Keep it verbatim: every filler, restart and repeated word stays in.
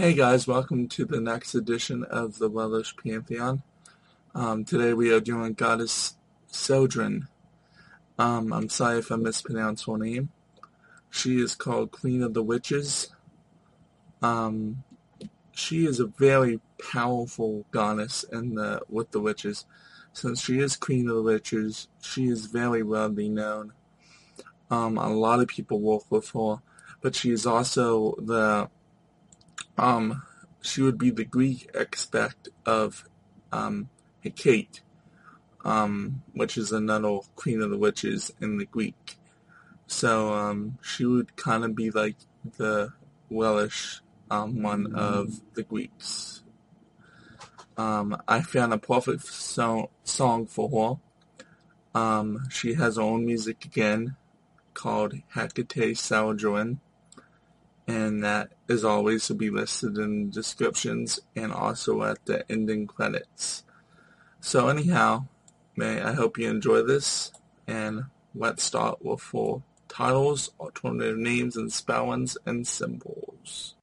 Hey guys, welcome to the next edition of the Welsh Pantheon. Um, today we are doing Goddess Seldrin. Um, I'm sorry if I mispronounced her name. She is called Queen of the Witches. Um, she is a very powerful goddess in the with the witches. Since she is Queen of the Witches, she is very widely known. Um, a lot of people work with her, but she is also the Um, she would be the Greek aspect of um, Hecate, um, which is another queen of the witches in the Greek. So um, she would kind of be like the Welsh um, one of the Greeks. Um, I found a perfect so- song for her. Um, she has her own music again called Hecate Seldrin, and that is always to be listed in the descriptions and also at the ending credits. So anyhow, May I hope you enjoy this, and let's start with full titles, alternative names and spellings and symbols.